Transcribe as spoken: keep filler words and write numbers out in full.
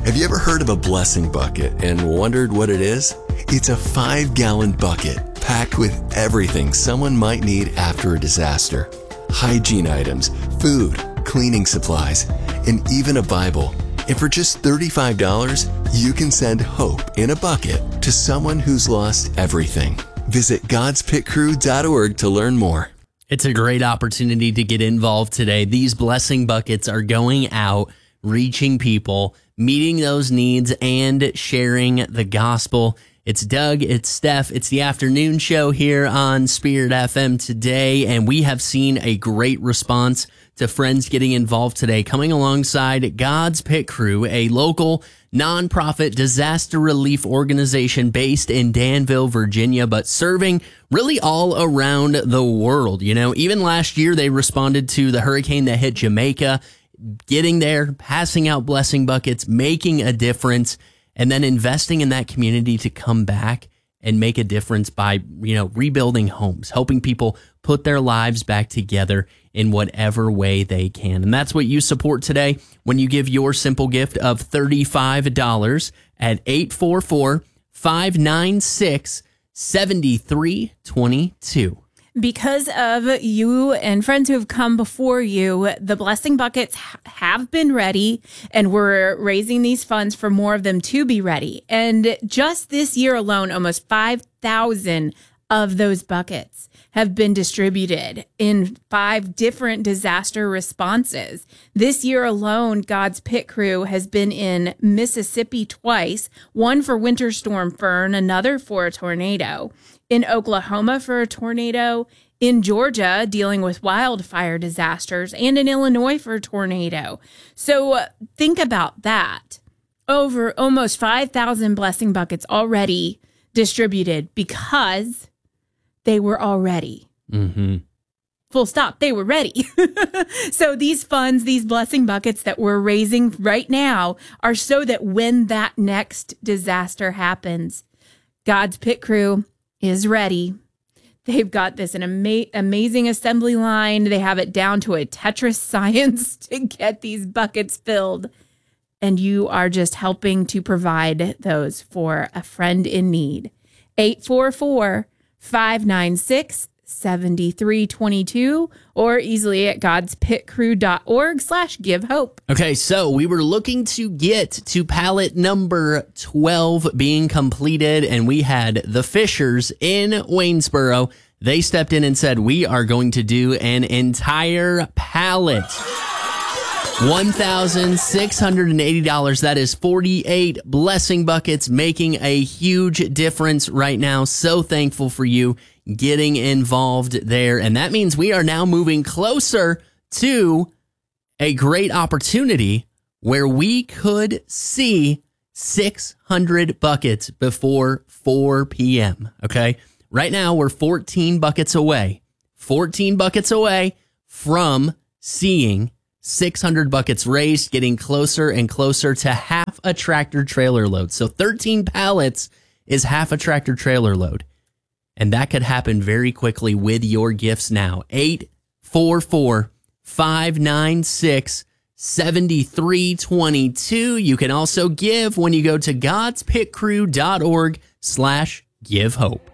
Have you ever heard of a blessing bucket and wondered what it is? It's a five-gallon bucket packed with everything someone might need after a disaster. Hygiene items, food, cleaning supplies, and even a Bible. And for just thirty-five dollars, you can send hope in a bucket to someone who's lost everything. Visit gods pit crew dot org to learn more. It's a great opportunity to get involved today. These blessing buckets are going out, reaching people, meeting those needs, and sharing the gospel. It's Doug, it's Steph, it's the afternoon show here on Spirit F M today, and we have seen a great response to friends getting involved today, coming alongside God's Pit Crew, a local nonprofit disaster relief organization based in Danville, Virginia, but serving really all around the world. You know, even last year they responded to the hurricane that hit Jamaica, getting there, passing out blessing buckets, making a difference, and then investing in that community to come back and make a difference by, you know, rebuilding homes, helping people put their lives back together in whatever way they can. And that's what you support today when you give your simple gift of thirty-five dollars at eight four four, five nine six, seven three two two. Because of you and friends who have come before you, the blessing buckets have been ready, and we're raising these funds for more of them to be ready. And just this year alone, almost five thousand of those buckets have been distributed in five different disaster responses. This year alone, God's Pit Crew has been in Mississippi twice, one for Winter Storm Fern, another for a tornado. In Oklahoma for a tornado, in Georgia dealing with wildfire disasters, and in Illinois for a tornado. So uh, think about that. Over almost five thousand blessing buckets already distributed because they were all ready. Mm-hmm. Full stop. They were ready. So these funds, these blessing buckets that we're raising right now are so that when that next disaster happens, God's Pit Crew is ready. They've got this an ama- amazing assembly line. They have it down to a Tetris science to get these buckets filled. And you are just helping to provide those for a friend in need. eight four four, five nine six, seven three two two or easily at gods pit crew dot org slash give hope. Okay, so we were looking to get to pallet number twelve being completed, and we had the Fishers in Waynesboro. They stepped in and said, we are going to do an entire pallet. one thousand six hundred eighty dollars. That is forty-eight blessing buckets, making a huge difference right now. So thankful for you getting involved there. And that means we are now moving closer to a great opportunity where we could see six hundred buckets before four p.m. Okay. Right now we're fourteen buckets away, fourteen buckets away from seeing six hundred buckets raised, getting closer and closer to half a tractor trailer load. So thirteen pallets is half a tractor trailer load. And that could happen very quickly with your gifts now. eight four four, five nine six, seven three two two. You can also give when you go to gods pit crew dot org slash give hope.